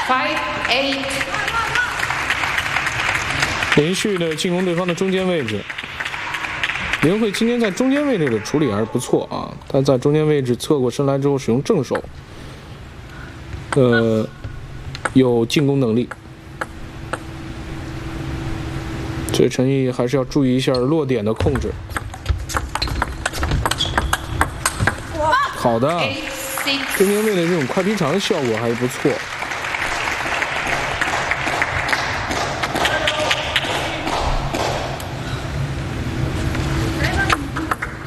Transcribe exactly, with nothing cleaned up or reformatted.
five eight。 连续的进攻对方的中间位置。林慧今天在中间位置的处理还是不错啊，他在中间位置侧过身来之后使用正手，呃，有进攻能力。所以陈毅还是要注意一下落点的控制。好的，中间位的这种快劈长效果还是不错。